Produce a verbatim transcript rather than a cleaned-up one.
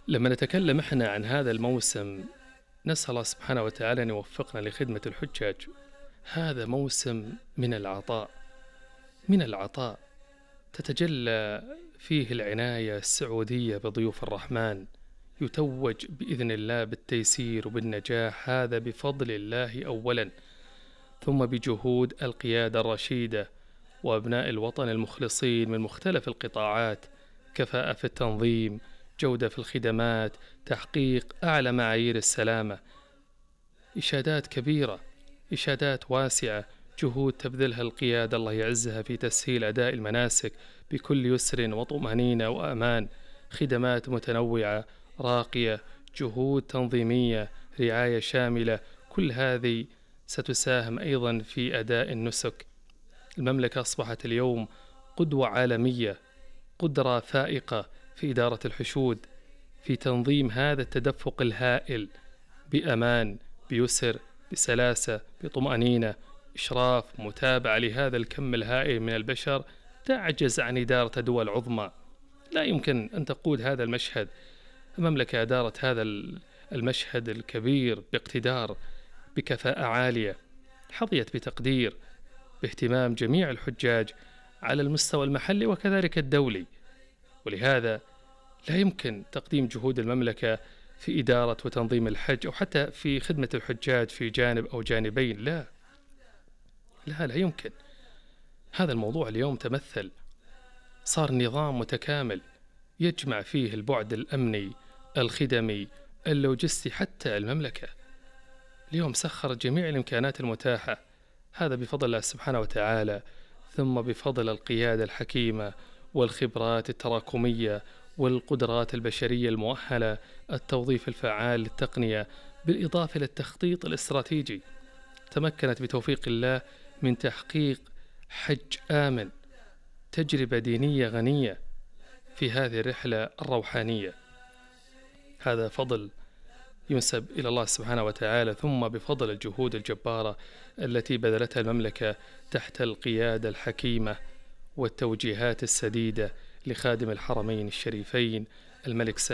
لما نتكلم احنا عن هذا الموسم، نسأل الله سبحانه وتعالى أن يوفقنا لخدمة الحجاج. هذا موسم من العطاء، من العطاء تتجلى فيه العناية السعودية بضيوف الرحمن، يتوج بإذن الله بالتيسير وبالنجاح. هذا بفضل الله أولا، ثم بجهود القيادة الرشيدة وأبناء الوطن المخلصين من مختلف القطاعات، كفاءة في التنظيم، جودة في الخدمات، تحقيق أعلى معايير السلامة. إشادات كبيرة، إشادات واسعة، جهود تبذلها القيادة الله يعزها في تسهيل أداء المناسك بكل يسر وطمأنينة وأمان. خدمات متنوعة راقية، جهود تنظيمية، رعاية شاملة، كل هذه ستساهم أيضا في أداء النسك. المملكة أصبحت اليوم قدوة عالمية، قدرة فائقة في إدارة الحشود، في تنظيم هذا التدفق الهائل بأمان، بيسر، بسلاسة، بطمأنينة، إشراف، متابعة لهذا الكم الهائل من البشر تعجز عن إدارة دول عظمى. لا يمكن أن تقود هذا المشهد. المملكة أدارت هذا المشهد الكبير باقتدار، بكفاءة عالية، حظيت بتقدير، باهتمام جميع الحجاج على المستوى المحلي وكذلك الدولي. ولهذا لا يمكن تقديم جهود المملكة في إدارة وتنظيم الحج أو حتى في خدمة الحجاج في جانب أو جانبين. لا لا لا يمكن. هذا الموضوع اليوم تمثل، صار نظام متكامل يجمع فيه البعد الأمني، الخدمي، اللوجستي، حتى المملكة اليوم سخرت جميع الإمكانات المتاحة. هذا بفضل الله سبحانه وتعالى، ثم بفضل القيادة الحكيمة والخبرات التراكمية والقدرات البشرية المؤهلة، التوظيف الفعال للتقنية، بالإضافة إلى التخطيط الاستراتيجي. تمكنت بتوفيق الله من تحقيق حج آمن، تجربة دينية غنية في هذه الرحلة الروحانية. هذا فضل ينسب إلى الله سبحانه وتعالى، ثم بفضل الجهود الجبارة التي بذلتها المملكة تحت القيادة الحكيمة والتوجيهات السديدة لخادم الحرمين الشريفين الملك سلمان